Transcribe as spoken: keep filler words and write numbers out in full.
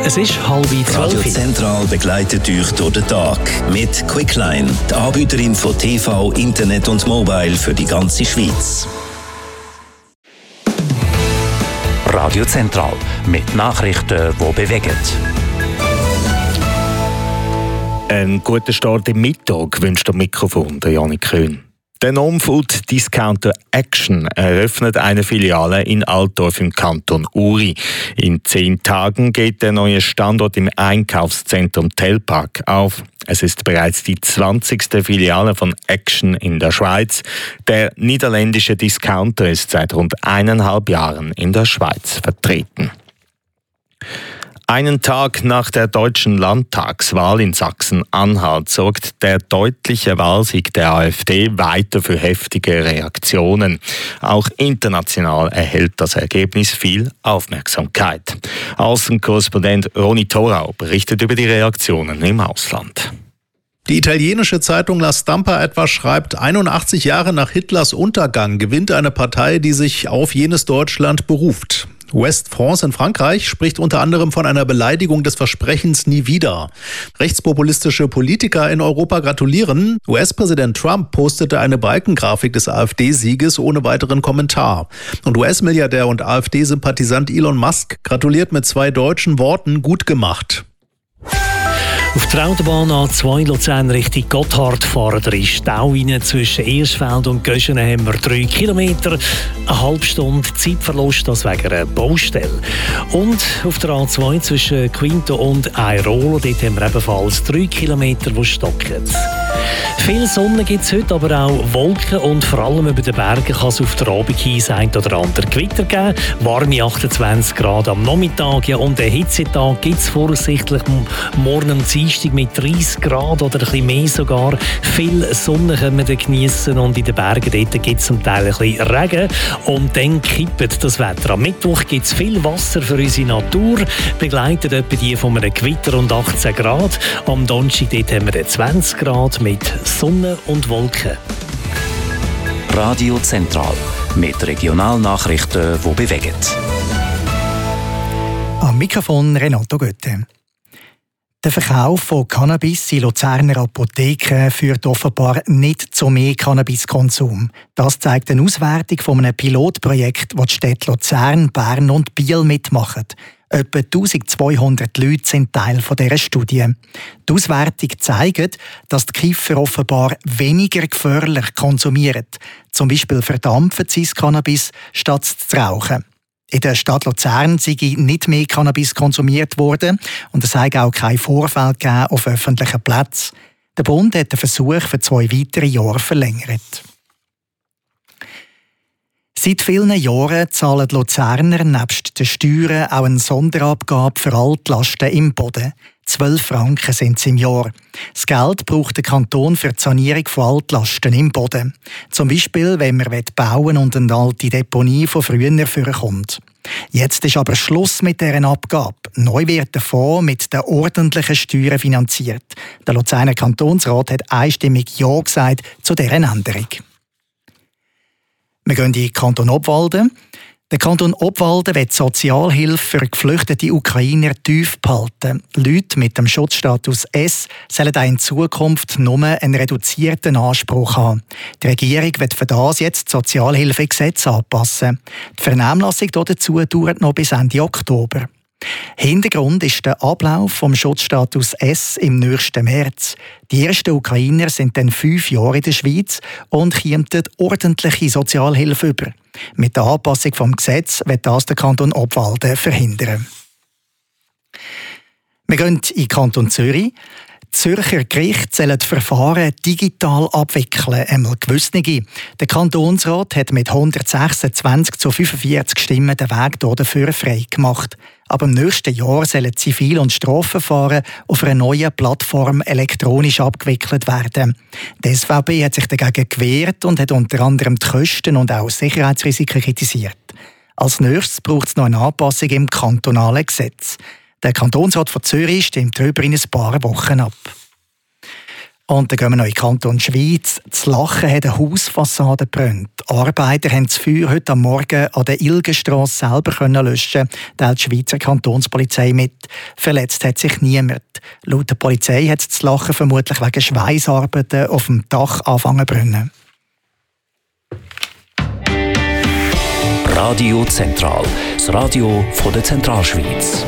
Es ist halb zwölf. Radio Zentral begleitet euch durch den Tag mit Quickline, die Anbieterin von T V, Internet und Mobile für die ganze Schweiz. Radio Zentral mit Nachrichten, die bewegen. Einen guten Start im Mittag wünscht am Mikrofon der Janik Köhn. Der Non-Food-Discounter Action eröffnet eine Filiale in Altdorf im Kanton Uri. In zehn Tagen geht der neue Standort im Einkaufszentrum Telpark auf. Es ist bereits die zwanzigste Filiale von Action in der Schweiz. Der niederländische Discounter ist seit rund eineinhalb Jahren in der Schweiz vertreten. Einen Tag nach der deutschen Landtagswahl in Sachsen-Anhalt sorgt der deutliche Wahlsieg der AfD weiter für heftige Reaktionen. Auch international erhält das Ergebnis viel Aufmerksamkeit. Außenkorrespondent Ronny Thorau berichtet über die Reaktionen im Ausland. Die italienische Zeitung La Stampa etwa schreibt, einundachtzig Jahre nach Hitlers Untergang gewinnt eine Partei, die sich auf jenes Deutschland beruft. West France in Frankreich spricht unter anderem von einer Beleidigung des Versprechens nie wieder. Rechtspopulistische Politiker in Europa gratulieren. U S-Präsident Trump postete eine Balkengrafik des AfD-Sieges ohne weiteren Kommentar. Und U S-Milliardär und AfD-Sympathisant Elon Musk gratuliert mit zwei deutschen Worten: gut gemacht. Auf der Autobahn A zwei Luzern Richtung Gotthard fahren der Stau rein. Zwischen Ersfeld und Göschenen haben wir drei Kilometer, eine halbe Stunde Zeitverlust, das wegen einer Baustelle. Und auf der A zwei zwischen Quinto und Airolo, dort haben wir ebenfalls drei Kilometer, die stocken. Viel Sonne gibt es heute, aber auch Wolken, und vor allem über den Bergen kann es auf der Abend hin ein oder andere Gewitter geben. Warme achtundzwanzig Grad am Nachmittag, ja, und einen Hitzetag gibt es voraussichtlich morgen am Dienstag mit dreißig Grad oder ein bisschen mehr sogar. Viel Sonne können wir genießen, und in den Bergen dort gibt es zum Teil ein bisschen Regen, und dann kippt das Wetter. Am Mittwoch gibt es viel Wasser für unsere Natur, begleitet etwa die von einem Gewitter und achtzehn Grad. Am Donnerstag dort haben wir zwanzig Grad mit Sonne und Wolken. Radio Zentral mit Regionalnachrichten, die bewegen. Am Mikrofon Renato Götte. Der Verkauf von Cannabis in Luzerner Apotheken führt offenbar nicht zu mehr Cannabiskonsum. Das zeigt eine Auswertung von einem Pilotprojekt, das die Städte Luzern, Bern und Biel mitmachen. Etwa eintausendzweihundert Leute sind Teil dieser Studie. Die Auswertung zeigt, dass die Kiffer offenbar weniger gefährlich konsumieren. Zum Beispiel verdampfen sie das Cannabis, statt zu rauchen. In der Stadt Luzern sei nicht mehr Cannabis konsumiert worden, und es sei auch kein Vorfall gegeben auf öffentlichen Plätzen. Der Bund hat den Versuch für zwei weitere Jahre verlängert. Seit vielen Jahren zahlen die Luzerner nebst den Steuern auch eine Sonderabgabe für Altlasten im Boden. zwölf Franken sind es im Jahr. Das Geld braucht der Kanton für die Sanierung von Altlasten im Boden. Zum Beispiel, wenn man bauen und eine alte Deponie von früher vorkommt. Jetzt ist aber Schluss mit dieser Abgabe. Neu wird der Fonds mit den ordentlichen Steuern finanziert. Der Luzerner Kantonsrat hat einstimmig Ja gesagt zu dieser Änderung. Wir gehen in den Kanton Obwalden. Der Kanton Obwalden will die Sozialhilfe für geflüchtete Ukrainer tief behalten. Leute mit dem Schutzstatus S sollen auch in Zukunft nur einen reduzierten Anspruch haben. Die Regierung wird für das jetzt das Sozialhilfegesetz anpassen. Die Vernehmlassung dazu dauert noch bis Ende Oktober. Hintergrund ist der Ablauf vom Schutzstatus S im nächsten März. Die ersten Ukrainer sind dann fünf Jahre in der Schweiz und kommen ordentliche Sozialhilfe über. Mit der Anpassung des Gesetzes wird das der Kanton Obwalden verhindern. Wir gehen in den Kanton Zürich. Die Zürcher Gerichte sollen die Verfahren digital abwickeln, einmal gewisse. Der Kantonsrat hat mit hundertsechsundzwanzig zu fünfundvierzig Stimmen den Weg dafür frei gemacht. Ab dem nächsten Jahr sollen Zivil- und Strafverfahren auf einer neuen Plattform elektronisch abgewickelt werden. Die S V B hat sich dagegen gewehrt und hat unter anderem die Kosten und auch Sicherheitsrisiken kritisiert. Als nächstes braucht es noch eine Anpassung im kantonalen Gesetz. Der Kantonsrat von Zürich stimmt darüber in ein paar Wochen ab. Und dann gehen wir noch in den Kanton Schweiz. Das Lachen hat eine Hausfassade gebrannt. Arbeiter haben das Feuer heute am Morgen an der Ilgenstrasse selber können löschen, teilt die Schweizer Kantonspolizei mit. Verletzt hat sich niemand. Laut der Polizei hat das Lachen vermutlich wegen Schweißarbeiten auf dem Dach angefangen zu brennen. Radio Zentral, das Radio von der Zentralschweiz.